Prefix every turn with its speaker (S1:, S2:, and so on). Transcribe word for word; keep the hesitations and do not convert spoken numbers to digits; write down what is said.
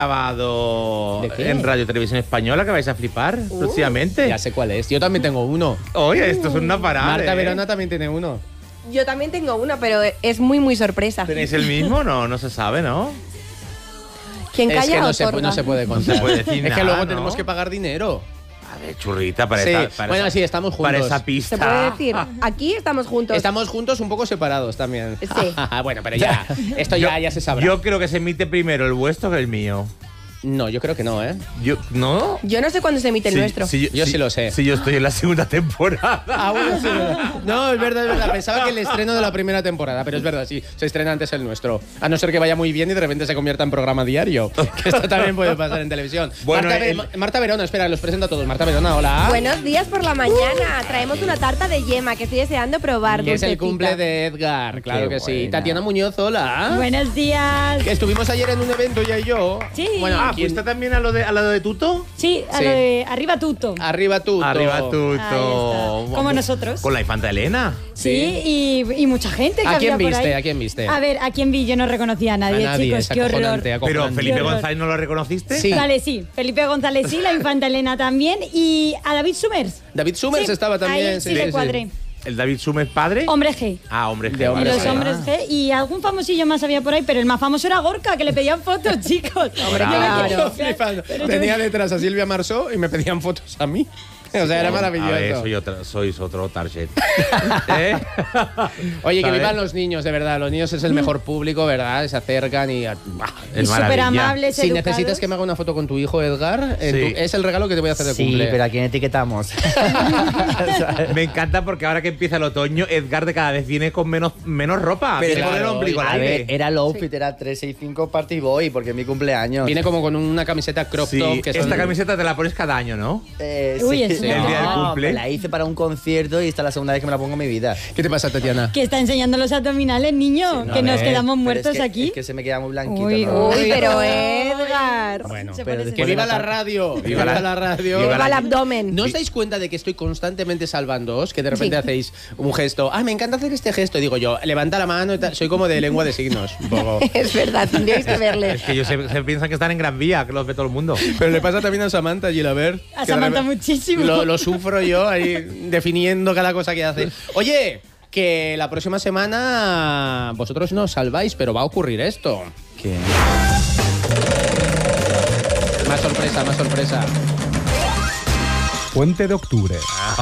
S1: grabado
S2: ¿De qué?
S1: en Radio Televisión Española que vais a flipar
S2: Uh,
S1: próximamente.
S2: Ya sé cuál es. Yo también tengo uno.
S1: Oye, esto es una parada.
S2: Marta
S1: ¿eh?
S2: Verona también tiene uno.
S3: Yo también tengo uno, pero es muy, muy sorpresa.
S1: ¿Tenéis el mismo? No, no se sabe, ¿no?
S3: Quien
S2: Es
S3: calla
S2: que no se,
S3: otorga.
S2: no se puede contar.
S1: No se puede decir
S2: es que
S1: nada,
S2: luego
S1: ¿no?
S2: tenemos que pagar dinero.
S1: A ver, churrita, para
S2: Sí,
S1: esa, para
S2: bueno,
S1: esa-
S2: sí, estamos juntos.
S1: Para esa pista.
S3: Se puede decir, aquí estamos juntos.
S2: Estamos juntos un poco separados también.
S3: Sí.
S2: Bueno, pero ya, esto ya, ya se sabrá.
S1: Yo creo que se emite primero el vuestro que el mío.
S2: No, yo creo que no, ¿eh?
S1: Yo, ¿no?
S3: Yo no sé cuándo se emite el
S1: Sí,
S3: nuestro.
S1: sí,
S2: Yo sí lo sé.
S1: Sí, yo estoy en la segunda temporada.
S2: Ah, bueno, sí, verdad. No, es verdad, es verdad. Pensaba que el estreno de la primera temporada, pero es verdad, sí. Se estrena antes el nuestro. A no ser que vaya muy bien y de repente se convierta en programa diario. Que esto también puede pasar en televisión.
S1: Bueno,
S2: Marta,
S1: el-
S2: Ma- Marta Verona, espera, los presento a todos. Marta Verona, hola.
S3: Buenos días por la mañana. Traemos una tarta de yema que estoy deseando probar.
S2: Que es el
S3: dulcetita.
S2: cumple de Edgar, claro
S1: Qué
S2: que sí.
S1: buena.
S2: Tatiana Muñoz, hola.
S4: Buenos días.
S2: Que estuvimos ayer en un evento, ella y yo.
S4: Sí.
S2: Bueno,
S1: Ah,
S2: ¿quién-
S1: ¿fuiste también a lo de, a lo de Tuto?
S4: Sí, a
S2: Sí.
S4: lo de arriba tuto.
S2: Arriba tú.
S1: Arriba
S4: Ahí
S1: Tuto.
S4: está. Como nosotros.
S1: Con la infanta Elena.
S4: Sí, y, y mucha gente que
S2: ¿A quién
S4: había por
S2: viste?
S4: ahí.
S2: ¿A quién viste?
S4: A ver, ¿a quién vi? Yo no reconocía a nadie,
S2: A nadie,
S4: chicos.
S2: es
S4: Qué horror.
S2: acojonante,
S1: Pero
S2: acojonante.
S1: Felipe
S4: Qué horror.
S1: González, ¿no lo reconociste?
S2: Sí.
S4: Vale, sí. Felipe González sí, la infanta Elena también. Y a David Summers.
S2: David Summers
S4: Sí,
S2: estaba también.
S4: ahí sí le cuadré.
S1: ¿El David Summers padre?
S4: Hombre G.
S1: Ah, hombre.
S2: De
S1: G,
S4: Y
S2: hombre
S1: vale,
S4: los
S2: G.
S1: vale.
S4: hombres G. Y algún famosillo más había por ahí, pero el más famoso era Gorka, que le pedían fotos, chicos.
S2: Hombre,
S4: Yo me
S2: claro.
S4: quedé
S2: Flipando.
S4: pero yo-
S2: Tenía detrás a Silvia Marsó y me pedían fotos a mí. O sea, era maravilloso.
S1: A ver, soy otra, sois otro target. ¿Eh?
S2: Oye, que
S1: ¿Sabes?
S2: vivan los niños, de verdad. Los niños es el mejor público, ¿verdad? Se acercan y... bah,
S1: Es
S4: Y súper
S1: maravilla.
S4: amables,
S2: Si
S4: educados.
S2: necesitas que me haga una foto con tu hijo, Edgar, en
S1: Sí.
S2: tu- es el regalo que te voy a hacer de
S5: Sí,
S2: cumple.
S5: pero ¿a quién etiquetamos?
S1: Me encanta porque ahora que empieza el otoño, Edgar de cada vez viene con menos, menos ropa.
S5: Pero
S1: Viene con el
S2: claro,
S1: ombligo al
S5: A
S1: aire.
S5: ver, era el outfit, era tres seis cinco Party Boy, porque es mi cumpleaños.
S2: Viene como con una camiseta crop
S1: Sí,
S2: top. Que son-
S1: esta camiseta te la pones cada año, ¿no?
S5: Eh,
S4: Uy,
S5: sí.
S4: ¿en serio?
S1: El día del
S5: No,
S1: cumple.
S5: me la hice para un concierto y esta es la segunda vez que me la pongo en mi vida.
S2: ¿Qué te pasa, Tatiana?
S4: Que está enseñando los abdominales, niño.
S5: no,
S4: que nos
S5: eh,
S4: quedamos
S5: Pero
S4: muertos
S5: es que,
S4: aquí.
S5: Es que se me queda muy blanquito.
S4: Uy,
S5: ¿no?
S3: Uy, pero
S4: Uy.
S3: Edgar.
S2: Bueno,
S4: Se
S5: pero
S4: parece.
S5: después
S2: que viva
S5: de la
S2: la
S5: tar-
S2: radio. Viva
S1: Viva
S2: la,
S1: la-
S2: radio.
S1: viva
S3: Viva el abdomen.
S2: ¿No os dais cuenta de que estoy constantemente salvándoos? Que de repente
S3: Sí.
S2: hacéis un gesto. Ah, me encanta hacer este gesto. Y digo yo, levanta la mano y tal. Soy como de lengua de signos. Un poco.
S3: Es verdad, tendríais que verle.
S1: Es que ellos se, se piensan que están en Gran Vía, que los ve todo el mundo.
S2: Pero le pasa también a Samantha Gilabert.
S4: A
S2: que de
S4: Samantha
S2: repente-
S4: muchísimo.
S2: Lo, lo sufro yo ahí definiendo cada cosa que hace. Oye, que la próxima semana vosotros no os salváis, pero va a ocurrir esto.
S5: ¿Qué?
S2: Más sorpresa, más sorpresa.
S6: Puente de octubre.